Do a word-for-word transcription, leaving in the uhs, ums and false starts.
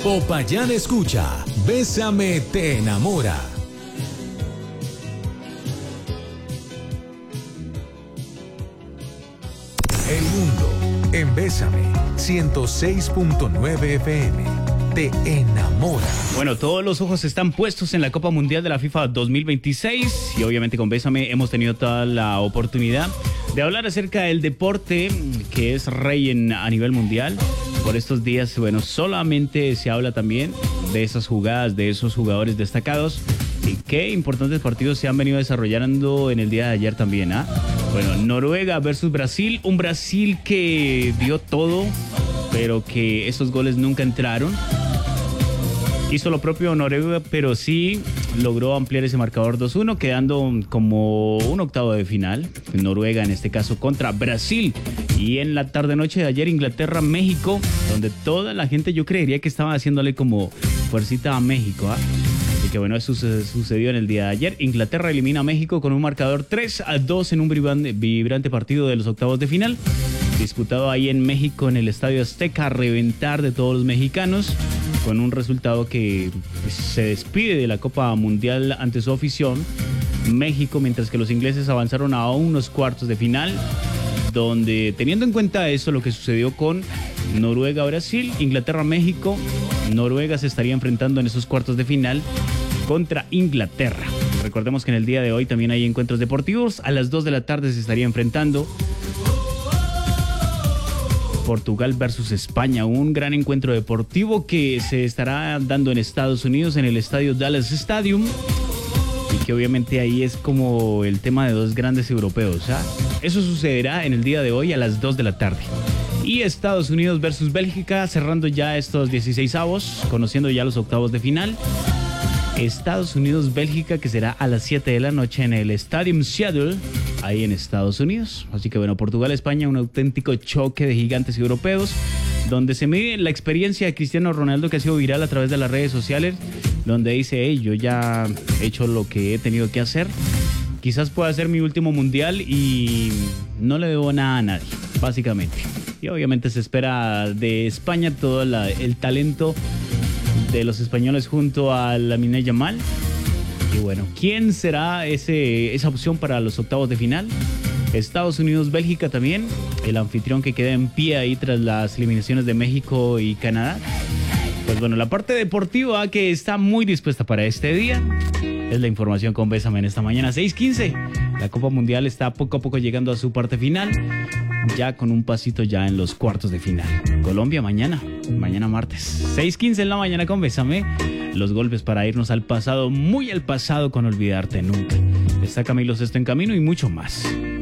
Popayán escucha, Bésame te enamora. El mundo en Bésame ciento seis punto nueve F M te enamora. Bueno, todos los ojos están puestos en la Copa Mundial de la FIFA dos mil veintiséis y obviamente con Bésame hemos tenido toda la oportunidad de hablar acerca del deporte que es rey en, a nivel mundial. Por estos días, bueno, solamente se habla también de esas jugadas, de esos jugadores destacados y qué importantes partidos se han venido desarrollando en el día de ayer también, ¿ah? Bueno, Noruega versus Brasil, un Brasil que dio todo, pero que esos goles nunca entraron. Hizo lo propio Noruega, pero sí logró ampliar ese marcador dos uno, quedando como un octavo de final. Noruega, en este caso, contra Brasil. Y en la tarde-noche de ayer, Inglaterra-México, donde toda la gente, yo creería que estaba haciéndole como fuercita a México, ¿ah? Así que bueno, eso sucedió en el día de ayer. Inglaterra elimina a México con un marcador tres a dos en un vibrante partido de los octavos de final. Disputado ahí en México, en el Estadio Azteca, a reventar de todos los mexicanos, con un resultado que pues, se despide de la Copa Mundial ante su afición. México, mientras que los ingleses avanzaron a unos cuartos de final, donde teniendo en cuenta eso, lo que sucedió con Noruega-Brasil, Inglaterra-México, Noruega se estaría enfrentando en esos cuartos de final contra Inglaterra. Recordemos que en el día de hoy también hay encuentros deportivos. A las dos de la tarde se estaría enfrentando Portugal versus España, un gran encuentro deportivo que se estará dando en Estados Unidos en el estadio Dallas Stadium, y que obviamente ahí es como el tema de dos grandes europeos, ¿ah? Eso sucederá en el día de hoy a las dos de la tarde. Y Estados Unidos versus Bélgica, cerrando ya estos dieciséis avos, conociendo ya los octavos de final. Estados Unidos-Bélgica, que será a las siete de la noche en el Stadium Seattle, ahí en Estados Unidos. Así que bueno, Portugal-España, un auténtico choque de gigantes europeos, donde se mide la experiencia de Cristiano Ronaldo, que ha sido viral a través de las redes sociales, donde dice, hey, yo ya he hecho lo que he tenido que hacer. Quizás pueda ser mi último mundial y no le debo nada a nadie, básicamente. Y obviamente se espera de España todo la, el talento de los españoles junto a Lamine Yamal. Y bueno, ¿quién será ese, esa opción para los octavos de final? Estados Unidos-Bélgica también, el anfitrión que queda en pie ahí tras las eliminaciones de México y Canadá. Pues bueno, la parte deportiva que está muy dispuesta para este día es la información con Bésame en esta mañana. seis quince, la Copa Mundial está poco a poco llegando a su parte final, ya con un pasito ya en los cuartos de final. Colombia mañana, mañana martes, seis quince en la mañana con Bésame. Los golpes para irnos al pasado, muy al pasado, con Olvidarte Nunca. Está Camilo Sesto en camino y mucho más.